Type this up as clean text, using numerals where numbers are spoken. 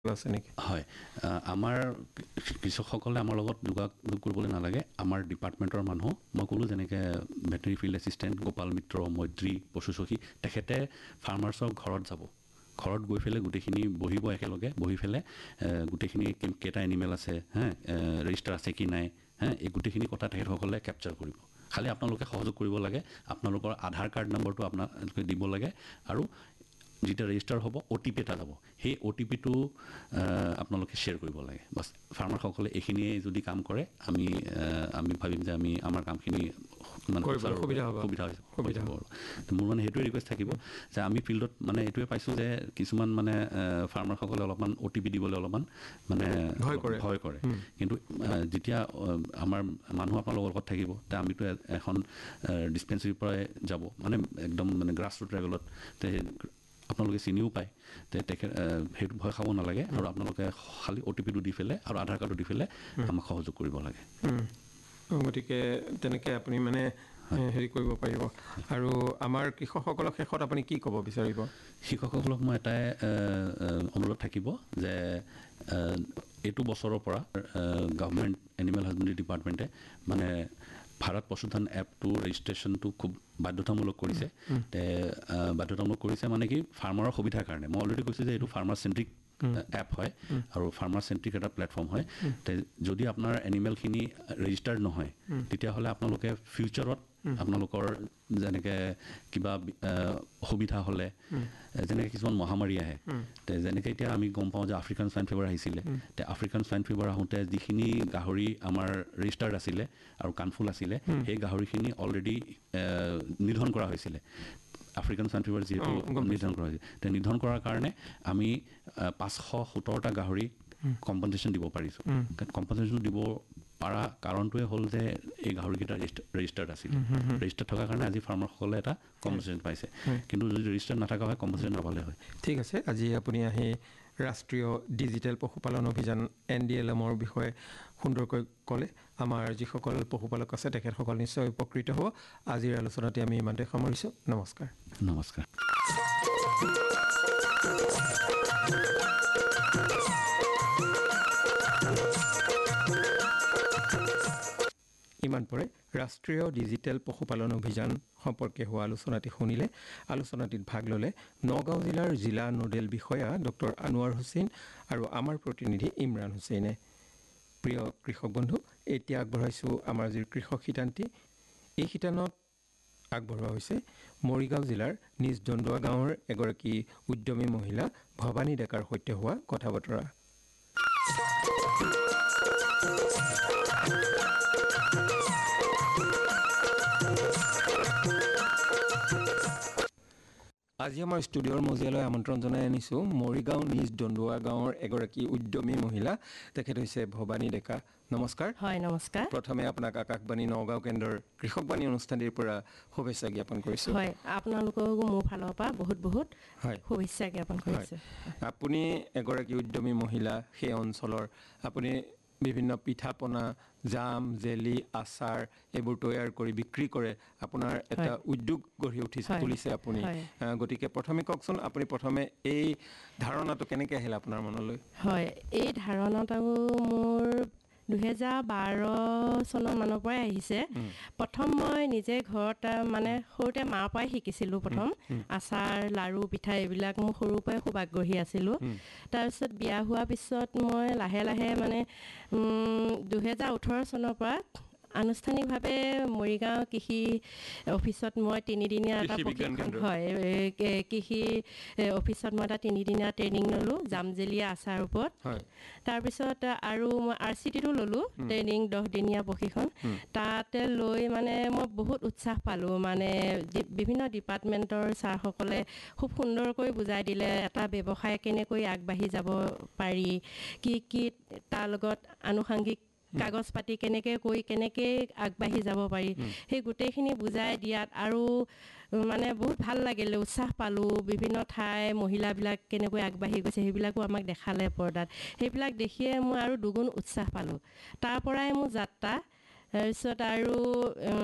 আছে নেকি? হয়, আমাৰ কৃষকসকলে আমাৰ লগত যোগাযোগ কৰিবলৈ নালাগে। আমাৰ ডিপাৰ্টমেণ্টৰ মানুহ মই ক'লোঁ যেনেকৈ ভেটেৰিনেৰী ফিল্ড এছিষ্টেণ্ট গোপাল মিত্ৰ, মৈত্ৰী, পশুসখী, তেখেতে ফাৰ্মাৰ্ছৰ ঘৰত যাব। ঘৰত গৈ পেলাই গোটেইখিনি বহিব একেলগে, বহি পেলাই গোটেইখিনি কেইটা এনিমেল আছে, ৰেজিষ্টাৰ আছে কি নাই, এই গোটেইখিনি কথা তেখেতসকলে কেপচাৰ কৰিব। খালি আপোনালোকে সহযোগ কৰিব লাগে, আপোনালোকৰ আধাৰ কাৰ্ড নম্বৰটো আপোনালোকে দিব লাগে আৰু যেতিয়া ৰেজিষ্টাৰ হ'ব OTP এটা যাব, সেই OTPটো আপোনালোকে শ্বেয়াৰ কৰিব লাগে। বাছ ফাৰ্মাৰসকলে এইখিনিয়ে যদি কাম কৰে আমি ভাবিম যে আমাৰ কামখিনি সুবিধা হ'ব। মোৰ মানে সেইটোৱে ৰিকুৱেষ্ট থাকিব যে আমি ফিল্ডত মানে এইটোৱে পাইছোঁ যে কিছুমান মানে ফাৰ্মাৰসকলে অলপমান OTP দিবলৈ অলপমান মানে ভয় কৰে। কিন্তু যেতিয়া আমাৰ মানুহ আপোনালোকৰ লগত থাকিব, তে আমিতো এখন ডিছপেঞ্চেৰীৰ পৰাই যাব, মানে একদম মানে গ্ৰাছ ৰুট লেভেলত আপোনালোকে চিনিও পায়, সেইটো ভয় খাব নালাগে। আৰু আপোনালোকে খালি OTPটো দি পেলাই আৰু আধাৰ কাৰ্ডটো দি পেলাই আমাক সহযোগ কৰিব লাগে। গতিকে তেনেকৈ আপুনি মানে হেৰি কৰিব পাৰিব। আৰু আমাৰ কৃষকসকলক শেষত আপুনি কি ক'ব বিচাৰিব? কৃষকসকলক মই এটাই অনুৰোধ থাকিব যে এইটো বছৰৰ পৰা গভৰ্ণমেণ্ট এনিমেল হাজবেণ্ডেৰী ডিপাৰ্টমেণ্টে মানে ভাৰত পশুধন এপটো ৰেজিষ্ট্ৰেশ্যনটো খুব বাধ্যতামূলক কৰিছে। বাধ্যতামূলক কৰিছে মানে কি ফাৰ্মাৰৰ সুবিধাৰ কাৰণে। মই অলৰেডি কৈছোঁ যে এইটো ফাৰ্মাৰ চেণ্ট্ৰিক এপ হয় আৰু ফাৰ্মাৰ চেণ্ট্ৰিক এটা প্লেটফৰ্ম হয়। যদি আপোনাৰ এনিমেলখিনি ৰেজিষ্টাৰ্ড নহয়, তেতিয়াহ'লে আপোনালোকে ফিউচাৰত আপোনালোকৰ যেনেকৈ কিবা অসুবিধা হ'লে, যেনেকৈ কিছুমান মহামাৰী আহে, যেনেকৈ এতিয়া আমি গম পাওঁ যে আফ্ৰিকান স্বাইন ফিভাৰ আহিছিলে। আফ্ৰিকান স্বাইন ফিভাৰ আহোঁতে যিখিনি গাহৰি আমাৰ ৰেজিষ্টাৰ্ড আছিলে আৰু কাণফুল আছিলে, সেই গাহৰিখিনি অলৰেডি নিধন কৰা হৈছিলে। আফ্ৰিকান স্বাইন ফিভাৰ যিহেতু নিধন কৰা হৈছিল, নিধন কৰাৰ কাৰণে আমি 517টা গাহৰি কম্পনচেশ্যন দিব পাৰিছোঁ। কম্পনচেশ্যন দিব পৰা কাৰণটোৱে হ'ল যে এই গাহৰিকেইটা ৰেজিষ্টাৰ্ড আছিলে। ৰেজিষ্টাৰ্ড থকাৰ কাৰণে আজি ফাৰ্মাৰসকলে এটা কম্পনচেশ্যন পাইছে। কিন্তু যদি ৰেজিষ্টাৰ্ড নাথাকা হয়, কম্পনচেশ্যন নাপালে হয়। ঠিক আছে, আজি আপুনি আহি ৰাষ্ট্ৰীয় ডিজিটেল পশুপালন অভিযান NDLM-ৰ বিষয়ে সুন্দৰকৈ ক'লে। আমাৰ যিসকল পশুপালক আছে তেখেতসকল নিশ্চয় উপকৃত হ'ব। আজিৰ আলোচনাতে আমি ইমানতে সামৰিছোঁ। নমস্কাৰ। নমস্কাৰ। ইমান পৰে ৰাষ্ট্ৰীয় ডিজিটেল পশুপালন অভিযান সম্পৰ্কে হোৱা আলোচনাটি শুনিলে। আলোচনাটিত ভাগ ল'লে নগাঁও জিলাৰ জিলা নোডেল বিষয়া ডক্টৰ আনোৱাৰ হুছেইন আৰু আমাৰ প্ৰতিনিধি ইমৰান হুছেইনে। প্ৰিয় কৃষক বন্ধু, এতিয়া আগবঢ়াইছোঁ আমাৰ যি কৃষক শিতানটি। এই শিতানত আগবঢ়োৱা হৈছে মৰিগাঁও জিলাৰ নিজ দন্দুৱা গাঁৱৰ এগৰাকী উদ্যমী মহিলা ভৱানী ডেকাৰ সৈতে হোৱা কথা বতৰা। আজি আমাৰ ষ্টুডিঅ'ৰ মজিয়ালৈ আমন্ত্ৰণ জনাই আনিছোঁ মৰিগাঁও নিজ দন্দুৱা গাঁৱৰ এগৰাকী উদ্যমী মহিলা। তেখেত হৈছে ভৱানী ডেকা। নমস্কাৰ। হয়, নমস্কাৰ। প্ৰথমে আপোনাক আকাশবাণী নগাঁও কেন্দ্ৰৰ কৃষকবাণী অনুষ্ঠানটিৰ পৰা শুভেচ্ছা জ্ঞাপন কৰিছোঁ। হয়, আপোনালোককো মোৰ ফালৰ পৰা বহুত শুভেচ্ছা জ্ঞাপন কৰিছোঁ। আপুনি এগৰাকী উদ্যমী মহিলা, সেই অঞ্চলৰ আপুনি বিভিন্ন পিঠা পনা, জাম, জেলি, আচাৰ এইবোৰ তৈয়াৰ কৰি বিক্ৰী কৰে। আপোনাৰ এটা উদ্যোগ গঢ়ি তুলিছে আপুনি। গতিকে প্ৰথমে কওকচোন, আপুনি প্ৰথমে এই ধাৰণাটো কেনেকৈ আহিল আপোনাৰ মনলৈ? হয়, এই ধাৰণাটো মোৰ 2012 চনৰ মানৰ পৰাই আহিছে। প্ৰথম মই নিজে ঘৰত মানে সৰুতে মাৰ পৰাই শিকিছিলোঁ। প্ৰথম আচাৰ, লাৰু, পিঠা এইবিলাক মোৰ সৰুৰ পৰাই খুব আগ্ৰহী আছিলোঁ। তাৰপিছত বিয়া হোৱাৰ পিছত মই লাহে লাহে মানে 2018 চনৰ পৰা আনুষ্ঠানিকভাৱে মৰিগাঁও কৃষি অফিচত মই তিনিদিনীয়া এটা কৃষি অফিচত মই এটা তিনিদিনীয়া ট্ৰেইনিং ল'লোঁ জামজেলীয়া আচাৰ ওপৰত। তাৰপিছত আৰু মই RCTটো ল'লোঁ ট্ৰেইনিং 10দিনীয়া প্ৰশিক্ষণ। তাতে লৈ মানে মই বহুত উৎসাহ পালোঁ। মানে বিভিন্ন ডিপাৰ্টমেণ্টৰ ছাৰসকলে খুব সুন্দৰকৈ বুজাই দিলে এটা ব্যৱসায় কেনেকৈ আগবাঢ়ি যাব পাৰি, কি তাৰ লগত আনুষংগিক কাগজ পাতি কেনেকৈ আগবাঢ়ি যাব পাৰি, সেই গোটেইখিনি বুজাই দিয়াত আৰু মানে বহুত ভাল লাগিলে, উৎসাহ পালোঁ। বিভিন্ন ঠাই মহিলাবিলাক কেনেকৈ আগবাঢ়ি গৈছে সেইবিলাকো আমাক দেখালে পৰ্দাত। সেইবিলাক দেখিয়ে মই আৰু দুগুণ উৎসাহ পালোঁ। তাৰ পৰাই মোৰ যাত্ৰা। তাৰপিছত আৰু